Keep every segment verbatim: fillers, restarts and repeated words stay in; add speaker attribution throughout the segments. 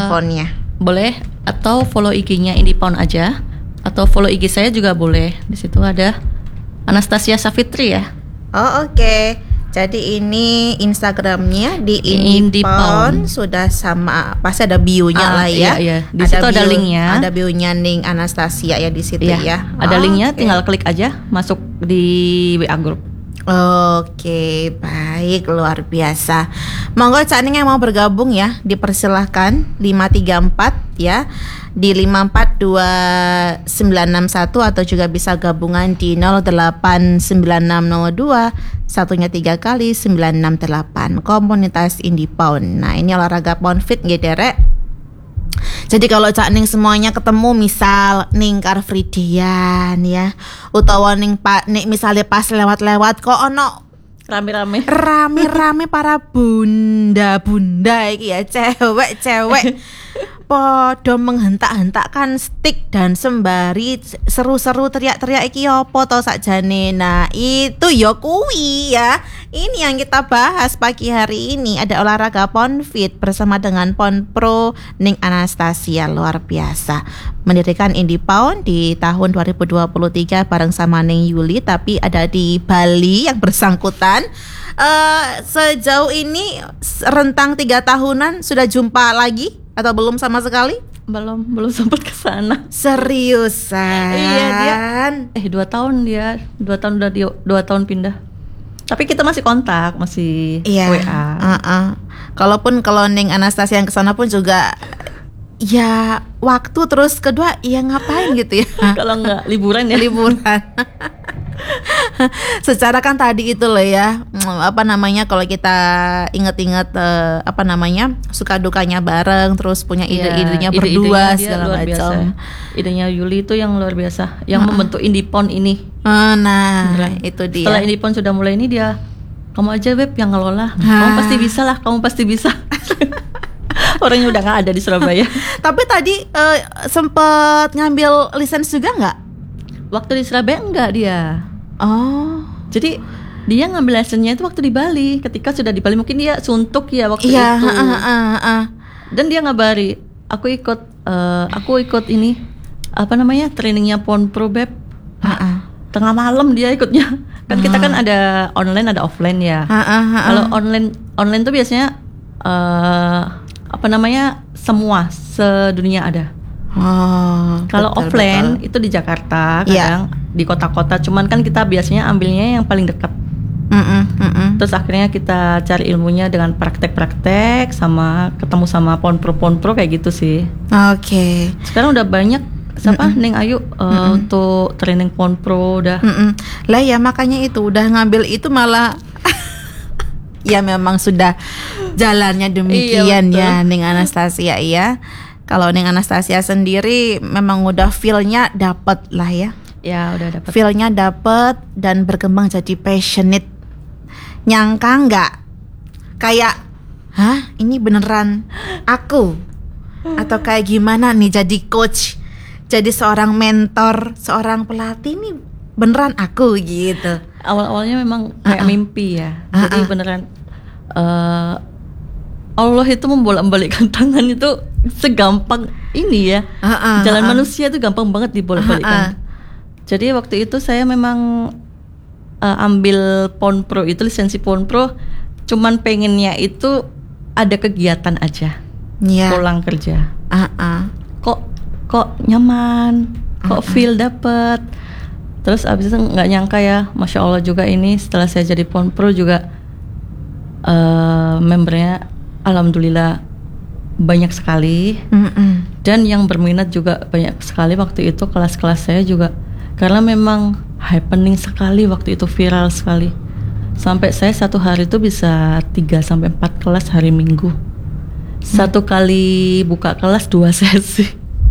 Speaker 1: teleponnya?
Speaker 2: Boleh, atau follow I G-nya Indie-Pound aja, atau follow I G saya juga boleh. Di situ ada Anastasia Savitri ya.
Speaker 1: Oh oke, okay. Jadi ini Instagramnya di Indie-Pound sudah sama, pasti ada bio-nya
Speaker 2: ah,
Speaker 1: lah ya.
Speaker 2: Iya, iya. Di situ
Speaker 1: ada
Speaker 2: ada
Speaker 1: bio,
Speaker 2: linknya.
Speaker 1: Ada bio-nya Ning Anastasia ya di situ
Speaker 2: iya,
Speaker 1: ya.
Speaker 2: Ada
Speaker 1: oh,
Speaker 2: linknya,
Speaker 1: okay.
Speaker 2: Tinggal klik aja masuk di W A group.
Speaker 1: Oke, baik, luar biasa. Monggo Cak Ning yang mau bergabung ya, dipersilahkan lima tiga empat ya di lima empat dua sembilan enam satu, atau juga bisa gabungan di nol delapan sembilan enam nol dua satunya tiga kali sembilan enam delapan, komunitas Indie-Pound. Nah ini olahraga pound fit nggih derek. Jadi kalau Cak Ning semuanya ketemu, misal Ning Car Free Dayan ya, utawa Ning Pak Ning misalnya pas lewat-lewat kok ono
Speaker 2: rame-rame
Speaker 1: rame-rame para bunda-bunda iki ya, cewek-cewek podo menghentak-hentakkan stick dan sembari seru-seru teriak-teriak iki opo to sakjane. Nah itu ya kuwi ya, ini yang kita bahas pagi hari ini. Ada olahraga pound fit bersama dengan Pound Pro Ning Anastasia, luar biasa. Mendirikan Indie-Pound di tahun dua ribu dua puluh tiga bareng sama Ning Yuli, tapi ada di Bali yang bersangkutan. Uh, sejauh ini rentang tiga tahunan sudah jumpa lagi atau belum sama sekali?
Speaker 2: Belum, belum sempat ke sana.
Speaker 1: Seriusan?
Speaker 2: Iya dia. Eh dua tahun dia, dua tahun udah dia, dua tahun pindah. Tapi kita masih kontak, masih
Speaker 1: iya,
Speaker 2: W A.
Speaker 1: Uh-uh. Kalaupun kalau Ning Anastasia yang kesana pun juga, ya waktu terus kedua, ya ngapain gitu ya?
Speaker 2: Kalau nggak liburan ya
Speaker 1: liburan. Secara kan tadi itu loh ya, apa namanya, kalau kita inget-inget uh, apa namanya, suka dukanya bareng, terus punya ide-idenya
Speaker 2: ya,
Speaker 1: berdua
Speaker 2: ide
Speaker 1: segala macam.
Speaker 2: Idenya Yuli itu yang luar biasa, yang uh-uh. membentuk Indie-Pound ini.
Speaker 1: Uh, nah,
Speaker 2: Beneran.
Speaker 1: itu dia.
Speaker 2: Setelah Indie-Pound sudah mulai ini, dia, kamu aja Beb yang ngelola, kamu pasti bisa lah, kamu pasti bisa. Orangnya udah nggak ada di Surabaya.
Speaker 1: Tapi tadi uh, sempet ngambil lisensi juga nggak?
Speaker 2: Waktu di Surabaya enggak dia.
Speaker 1: Oh,
Speaker 2: jadi dia ngambil lisensinya itu waktu di Bali. Ketika sudah di Bali mungkin dia suntuk ya waktu
Speaker 1: iya,
Speaker 2: itu.
Speaker 1: Uh, uh, uh.
Speaker 2: Dan dia ngabari, aku ikut, uh, aku ikut ini apa namanya trainingnya Pound Pro Beb.
Speaker 1: Uh, uh.
Speaker 2: Tengah malam dia ikutnya. Kan uh. kita kan ada online ada offline ya.
Speaker 1: Uh, uh, uh, uh.
Speaker 2: Kalau online online tuh biasanya uh, apa namanya semua sedunia ada.
Speaker 1: Oh,
Speaker 2: kalau offline betul. Itu di Jakarta, kadang yeah. di kota-kota. Cuman kan kita biasanya ambilnya yang paling dekat.
Speaker 1: Mm-mm, mm-mm.
Speaker 2: Terus akhirnya kita cari ilmunya dengan praktek-praktek, sama ketemu sama Pound Pro Pound Pro kayak gitu sih.
Speaker 1: Oke. Okay.
Speaker 2: Sekarang udah banyak siapa Ning Ayu uh, untuk training Pound Pro udah.
Speaker 1: Mm-mm. Lah ya makanya itu udah ngambil itu malah. Ya memang sudah jalannya demikian iya, ya Ning Anastasia ya. Kalau Ning Anastasia sendiri memang udah feel-nya dapet lah ya.
Speaker 2: Ya udah dapet.
Speaker 1: Feel-nya dapet dan berkembang jadi passionate. Nyangka nggak? Kayak, hah ini beneran aku? Atau kayak gimana nih jadi coach, jadi seorang mentor, seorang pelatih nih beneran aku gitu.
Speaker 2: Awal-awalnya memang kayak uh-uh. mimpi ya. Uh-uh. Jadi beneran uh, Allah itu membolak-balikkan tangan itu segampang ini ya. Uh-uh, Jalan uh-uh. manusia itu gampang banget dibolak-balikkan. Uh-uh. Jadi waktu itu saya memang uh, ambil Pound Pro itu, lisensi Pound Pro, cuman pengennya itu ada kegiatan aja. Yeah. Pulang kerja. Uh-uh. Kok kok nyaman, kok uh-uh. feel dapet. Terus abis itu nggak nyangka ya, masya Allah juga ini setelah saya jadi Pound Pro juga uh, membernya alhamdulillah banyak sekali. Mm-mm. Dan yang berminat juga banyak sekali waktu itu. Kelas-kelas saya juga karena memang happening sekali waktu itu, viral sekali. Sampai saya satu hari itu bisa tiga sampai empat kelas hari Minggu. Satu mm. kali buka kelas dua sesi.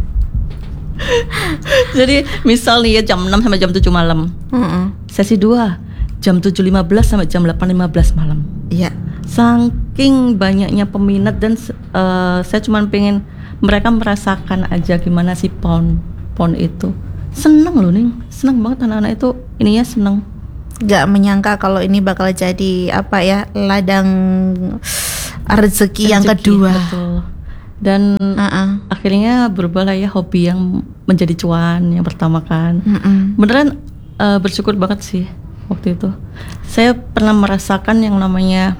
Speaker 2: Jadi misal nih ya jam enam sampai jam tujuh malam. Mm-mm. Sesi dua jam tujuh lima belas sampai jam delapan lima belas malam.
Speaker 1: Iya.
Speaker 2: Saking banyaknya peminat dan uh, saya cuma pengen mereka merasakan aja gimana sih pound pound itu. Seneng loh nih, seneng banget anak-anak itu ininya seneng.
Speaker 1: Gak menyangka kalau ini bakal jadi apa ya, ladang rezeki, rezeki yang kedua.
Speaker 2: Betul. Dan
Speaker 1: uh-uh.
Speaker 2: akhirnya berubahlah ya hobi yang menjadi cuan yang pertama kan.
Speaker 1: Uh-uh.
Speaker 2: Beneran uh, bersyukur banget sih waktu itu. Saya pernah merasakan yang namanya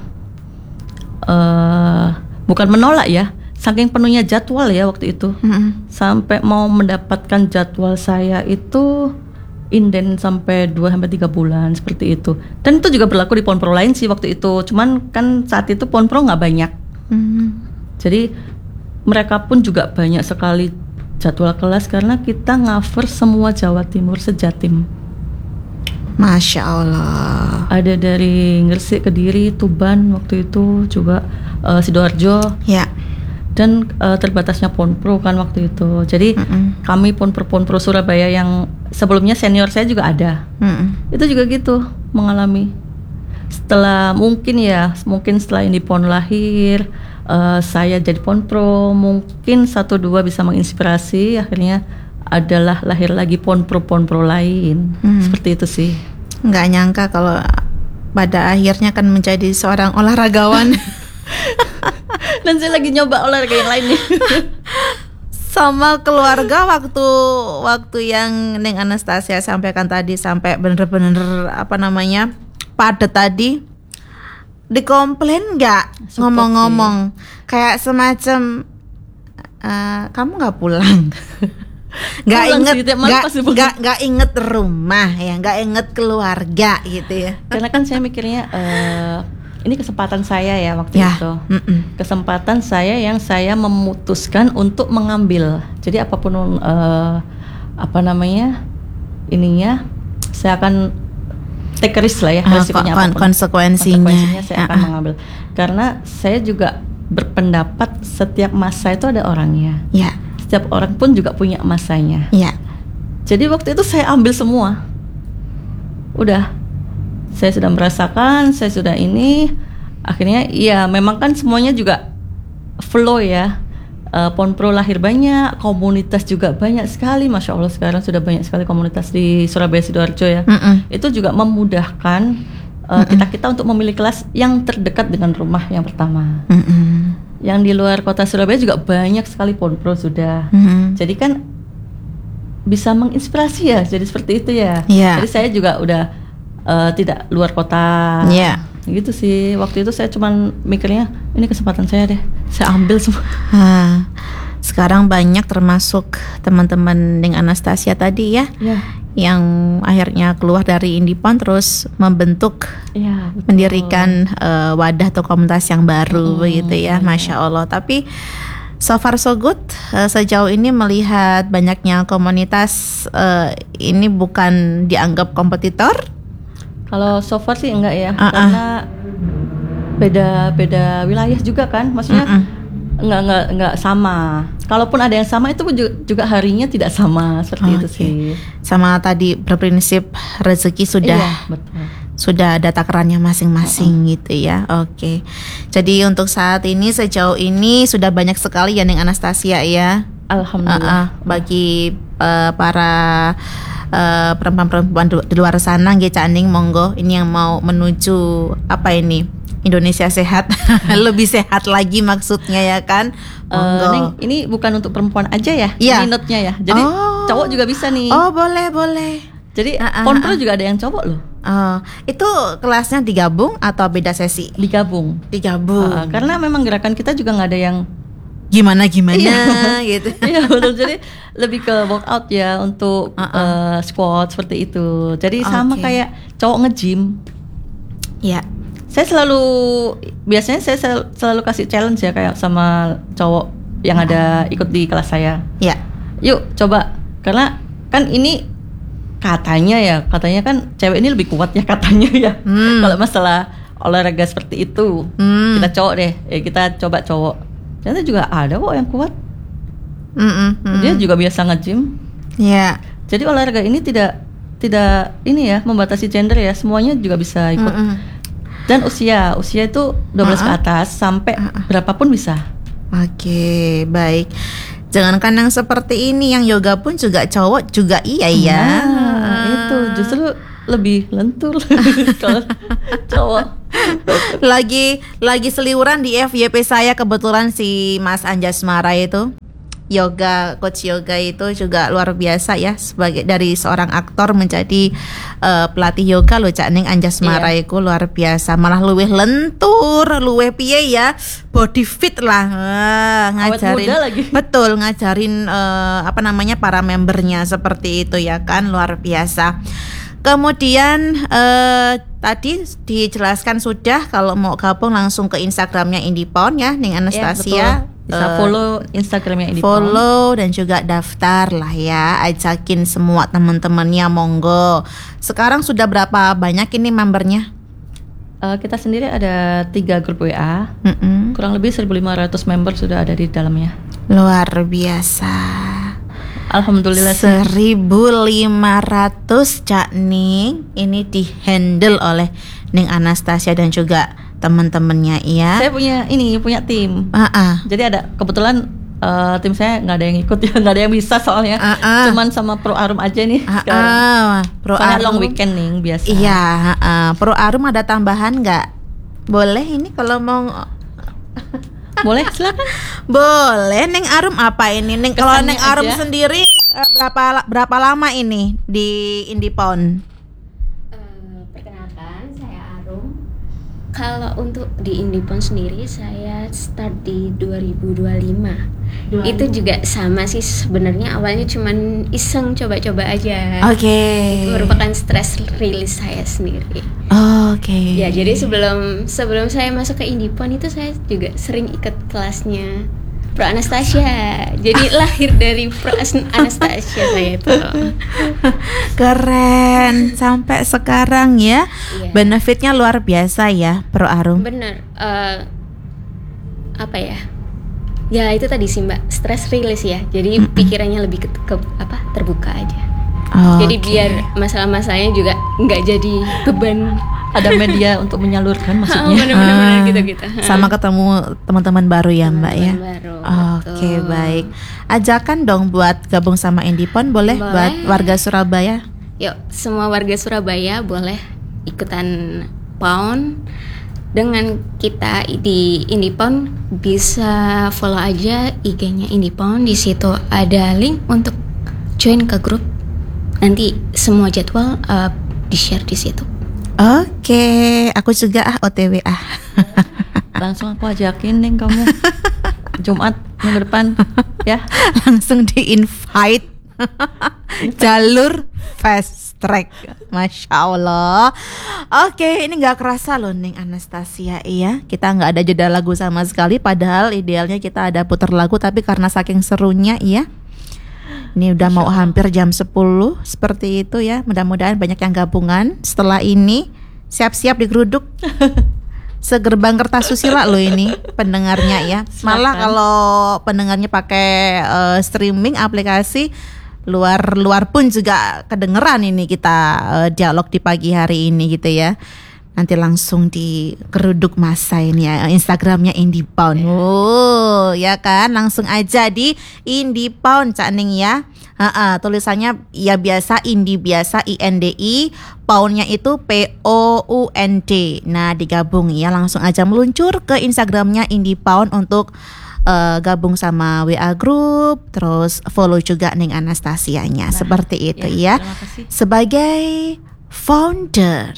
Speaker 2: uh, bukan menolak ya, saking penuhnya jadwal ya waktu itu. Uh-uh. Sampai mau mendapatkan jadwal saya itu inden sampai dua sampai tiga bulan seperti itu. Dan itu juga berlaku di Ponpro lain sih waktu itu. Cuman kan saat itu Ponpro nggak banyak. Uh-huh. Jadi mereka pun juga banyak sekali jadwal kelas karena kita cover semua Jawa Timur sejatim.
Speaker 1: Masya Allah.
Speaker 2: Ada dari Gresik, Kediri, Tuban waktu itu juga uh, Sidoarjo.
Speaker 1: Ya.
Speaker 2: Dan uh, terbatasnya Ponpro kan waktu itu. Jadi mm-mm. kami Ponpro-Ponpro Surabaya yang sebelumnya senior saya juga ada. Mm-mm. Itu juga gitu mengalami. Setelah mungkin ya, mungkin setelah ini Pon lahir. Uh, saya jadi Ponpro, mungkin satu dua bisa menginspirasi, akhirnya adalah lahir lagi Ponpro-Ponpro lain. hmm. Seperti itu sih.
Speaker 1: Nggak nyangka kalau pada akhirnya kan menjadi seorang olahragawan.
Speaker 2: Dan saya lagi nyoba olahraga yang lain nih.
Speaker 1: Sama keluarga waktu waktu yang Neng Anastasia sampaikan tadi sampai bener-bener apa namanya padat tadi. Dikomplain nggak ngomong-ngomong kayak semacam uh, kamu nggak pulang, nggak inget nggak nggak nggak inget rumah ya, nggak inget keluarga gitu ya.
Speaker 2: Karena kan saya mikirnya uh, ini kesempatan saya ya waktu
Speaker 1: ya.
Speaker 2: itu,
Speaker 1: Mm-mm.
Speaker 2: kesempatan saya yang saya memutuskan untuk mengambil. Jadi apapun uh, apa namanya ininya, saya akan take a risk lah ya, resikonya
Speaker 1: kon-
Speaker 2: apapun.
Speaker 1: Konsekuensinya.
Speaker 2: Konsekuensinya saya akan
Speaker 1: uh-uh.
Speaker 2: mengambil. Karena saya juga berpendapat setiap masa itu ada orangnya.
Speaker 1: Ya.
Speaker 2: Setiap orang pun juga punya masanya.
Speaker 1: Ya.
Speaker 2: Jadi waktu itu saya ambil semua. Udah. Saya sudah merasakan, saya sudah ini. Akhirnya ya memang kan semuanya juga flow ya. Uh, Ponpro lahir banyak, komunitas juga banyak sekali, masya Allah sekarang sudah banyak sekali komunitas di Surabaya Sidoarjo ya. Mm-mm. Itu juga memudahkan uh, kita-kita untuk memilih kelas yang terdekat dengan rumah yang pertama. Mm-mm. Yang di luar kota Surabaya juga banyak sekali Ponpro sudah. Mm-mm. Jadi kan bisa menginspirasi ya, jadi seperti itu ya. Yeah. Jadi saya juga udah uh, tidak luar kota.
Speaker 1: Yeah.
Speaker 2: Gitu sih, waktu itu saya cuman mikirnya ini kesempatan saya deh, saya ambil semua.
Speaker 1: Ha, sekarang banyak termasuk teman-teman Neng Anastasia tadi ya, ya, yang akhirnya keluar dari Indipon terus membentuk,
Speaker 2: ya,
Speaker 1: mendirikan uh, wadah atau komunitas yang baru, hmm, begitu ya, masya Allah. Tapi so far so good, uh, sejauh ini melihat banyaknya komunitas uh, ini bukan dianggap kompetitor.
Speaker 2: Kalau so far sih enggak ya,
Speaker 1: uh-uh.
Speaker 2: karena beda-beda wilayah juga kan, maksudnya uh-uh. enggak enggak enggak sama. Kalaupun ada yang sama itu juga, juga harinya tidak sama seperti okay. itu sih.
Speaker 1: Sama tadi berprinsip rezeki sudah,
Speaker 2: iya, betul.
Speaker 1: Sudah ada takarannya masing-masing uh-uh. gitu ya. Oke. Okay. Jadi untuk saat ini sejauh ini sudah banyak sekali ya Neng Anastasia ya.
Speaker 2: Alhamdulillah.
Speaker 1: Uh-uh. Bagi uh, para Uh, perempuan-perempuan di luar sana nggih Cak Ning, monggo ini yang mau menuju apa ini Indonesia sehat lebih sehat lagi maksudnya ya kan, monggo.
Speaker 2: Uh, Neng, ini bukan untuk perempuan aja ya,
Speaker 1: ya.
Speaker 2: minutnya ya, jadi
Speaker 1: oh.
Speaker 2: cowok juga bisa nih.
Speaker 1: Oh boleh boleh.
Speaker 2: Jadi
Speaker 1: uh, uh,
Speaker 2: Ponpro
Speaker 1: uh.
Speaker 2: juga ada yang cowok loh.
Speaker 1: Oh, itu kelasnya digabung atau beda sesi?
Speaker 2: Digabung.
Speaker 1: Digabung.
Speaker 2: Uh, karena memang gerakan kita juga nggak ada yang
Speaker 1: gimana gimana
Speaker 2: iya.
Speaker 1: gitu.
Speaker 2: Iya betul, jadi lebih ke workout ya untuk uh-uh. uh, squat seperti itu. Jadi okay. sama kayak cowok nge-gym.
Speaker 1: Ya.
Speaker 2: Saya selalu biasanya saya sel, selalu kasih challenge ya kayak sama cowok yang uh-uh. ada ikut di kelas saya.
Speaker 1: Ya.
Speaker 2: Yuk coba, karena kan ini katanya ya, katanya kan cewek ini lebih kuat ya katanya ya. Hmm. Kalau masalah olahraga seperti itu, hmm. kita cowok deh, ya kita coba cowok. Ternyata juga ada kok yang kuat. Mm-mm, mm. Dia juga biasa nge-gym.
Speaker 1: Iya. Yeah.
Speaker 2: Jadi olahraga ini tidak tidak ini ya membatasi gender ya, semuanya juga bisa ikut. Mm-mm. Dan usia, usia itu dua belas uh-uh. ke atas sampai uh-uh. berapapun bisa.
Speaker 1: Oke, okay, baik. Jangankan yang seperti ini, yang yoga pun juga cowok juga iya ya.
Speaker 2: Nah, itu justru lebih lentur kalau cowok.
Speaker 1: lagi lagi seliuran di F Y P saya, kebetulan si Mas Anjasmara itu yoga, coach yoga itu juga luar biasa ya, sebagai dari seorang aktor menjadi uh, pelatih yoga loh Cak Ning. Anjasmara
Speaker 2: Iya.
Speaker 1: itu luar biasa, malah luwih lentur, luwih piye ya, body fit lah, uh, ngajarin
Speaker 2: muda lagi.
Speaker 1: betul, ngajarin uh, apa namanya para membernya seperti itu ya kan, luar biasa. Kemudian uh, tadi dijelaskan sudah kalau mau gabung langsung ke Instagramnya IndiPound ya, Ning Anastasia.
Speaker 2: Ya, bisa
Speaker 1: Uh,
Speaker 2: follow Instagramnya IndiPound.
Speaker 1: follow dan juga daftar lah ya, ajakin semua teman-temannya, monggo. Sekarang sudah berapa banyak ini membernya?
Speaker 2: Uh, kita sendiri ada tiga grup W A,
Speaker 1: Mm-mm.
Speaker 2: kurang lebih seribu lima ratus member sudah ada di dalamnya.
Speaker 1: Luar biasa.
Speaker 2: Alhamdulillah sih.
Speaker 1: seribu lima ratus Cak Ning ini dihandle oleh Ning Anastasia dan juga teman-temannya ya.
Speaker 2: Saya punya ini punya tim.
Speaker 1: Ah-ah.
Speaker 2: Jadi ada kebetulan uh, tim saya nggak ada yang ikut ya, nggak ada yang bisa soalnya.
Speaker 1: Ah-ah.
Speaker 2: Cuman sama Pro Arum aja nih.
Speaker 1: Ah,
Speaker 2: sekarang.
Speaker 1: ah, Pro
Speaker 2: Soalnya
Speaker 1: Arum.
Speaker 2: long weekend nih biasa.
Speaker 1: Iya, ah, Pro Arum ada tambahan nggak? Boleh ini kalau mau.
Speaker 2: Boleh silakan.
Speaker 1: Boleh. Neng Arum apa ini? Neng kalau
Speaker 2: Kesannya
Speaker 1: Neng Arum
Speaker 2: aja.
Speaker 1: sendiri eh, berapa berapa lama ini di IndiPound?
Speaker 3: Eh, perkenalkan, saya Arum. Kalau untuk di IndiPound sendiri saya start di dua ribu dua puluh lima. Itu juga sama sih sebenarnya, awalnya cuman iseng coba-coba aja.
Speaker 1: Oke.
Speaker 3: Itu merupakan stress release saya sendiri.
Speaker 1: Oke.
Speaker 3: Ya, jadi sebelum sebelum saya masuk ke IndiPound itu saya juga sering ikut kelasnya Pro Anastasia. Jadi lahir dari Pro Anastasia saya itu.
Speaker 1: Keren. Sampai sekarang ya.
Speaker 3: Iya.
Speaker 1: Benefitnya luar biasa ya Pro Arum.
Speaker 3: Bener. eh, apa ya? Ya itu tadi sih Mbak, stress release ya. Jadi
Speaker 1: Mm-mm.
Speaker 3: pikirannya lebih ke, ke apa? Terbuka aja.
Speaker 1: Oh,
Speaker 3: Jadi
Speaker 1: oke.
Speaker 3: biar masalah-masalahnya juga nggak jadi beban.
Speaker 2: Ada media untuk menyalurkan maksudnya.
Speaker 3: Bener-bener
Speaker 1: Ah,
Speaker 3: gitu-gitu.
Speaker 1: sama ketemu teman-teman baru ya Mbak ya.
Speaker 3: Teman-teman baru,
Speaker 1: Oke,
Speaker 3: betul.
Speaker 1: baik. Ajakan dong buat gabung sama IndiPound, boleh,
Speaker 3: Boleh.
Speaker 1: buat warga Surabaya.
Speaker 3: Yuk, semua warga Surabaya boleh ikutan Pound dengan kita di IndiPound. Bisa follow aja I G-nya IndiPound. Di situ ada link untuk join ke grup. Nanti semua jadwal uh, di-share di situ.
Speaker 1: Oke, aku juga ah O T W ah.
Speaker 2: Langsung aku ajakin Neng kamu Jumat minggu depan ya.
Speaker 1: Langsung di-invite. Jalur fast track. Masya Allah. Oke, ini gak kerasa loh Ning Anastasia. Iya, kita gak ada jeda lagu sama sekali. Padahal idealnya kita ada putar lagu, tapi karena saking serunya iya. Ini udah mau hampir jam sepuluh. Seperti itu ya. Mudah-mudahan banyak yang gabungan. Setelah ini siap-siap digeruduk. Segerbang kertas susila loh ini pendengarnya ya. Malah
Speaker 2: Silakan.
Speaker 1: kalau pendengarnya pakai eh, streaming aplikasi luar-luar pun juga kedengeran ini kita eh, dialog di pagi hari ini gitu ya. Nanti langsung dikeruduk masa ini ya, Instagramnya IndiPound. Oh ya kan, langsung aja di IndiPound Cak Ning ya. Ha-ha, tulisannya ya biasa, Indi biasa, I N D I, Poundnya itu P O U N D. Nah digabung ya, langsung aja meluncur ke Instagramnya IndiPound untuk uh, gabung sama W A Group, terus follow juga Ning Anastasianya.
Speaker 2: Nah,
Speaker 1: seperti itu
Speaker 2: ya,
Speaker 1: ya.
Speaker 2: terima kasih.
Speaker 1: Sebagai founder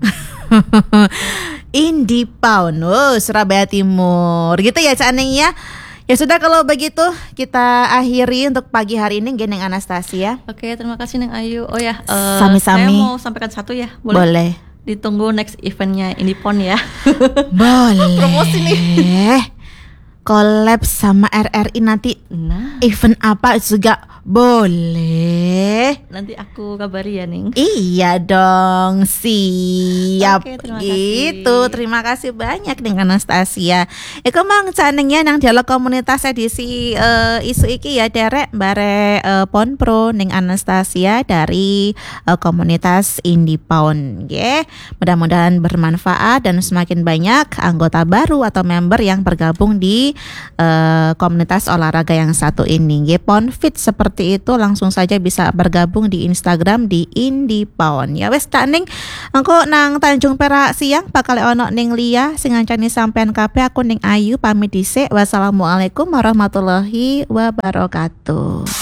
Speaker 1: IndiPound, oh Surabaya Timur, gitu ya Cak Ning ya. Ya sudah kalau begitu kita akhiri untuk pagi hari ini Ning Anastasia.
Speaker 2: Oke, terima kasih Neng Ayu. Oh ya, eh,
Speaker 1: Sami-sami.
Speaker 2: saya mau sampaikan satu ya, boleh?
Speaker 1: Boleh.
Speaker 2: Ditunggu next eventnya IndiPound ya.
Speaker 1: Boleh.
Speaker 2: Promosi nih.
Speaker 1: Collab sama R R I nanti
Speaker 2: Nah,
Speaker 1: event apa juga boleh.
Speaker 2: nanti aku kabari ya Neng.
Speaker 1: Iya dong, siap.
Speaker 2: Oke, terima
Speaker 1: gitu.
Speaker 2: kasih.
Speaker 1: Terima kasih banyak dengan Anastasia. Iku mang canengnya nang dialog komunitas edisi eh, isu iki ya derek bare eh, Pon Pro ning Anastasia dari eh, komunitas IndiPound. Nggih. Mudah-mudahan bermanfaat dan semakin banyak anggota baru atau member yang bergabung di di uh, komunitas olahraga yang satu ini. Nggih, Pon Fit seperti itu, langsung saja bisa bergabung di Instagram di Indipon. Ya wes tak ning engko nang Tanjung Perak siang bakal ono ning Lia sing ngancani sampean kabeh. Aku ning Ayu pamit dhisik. Wassalamualaikum warahmatullahi wabarakatuh.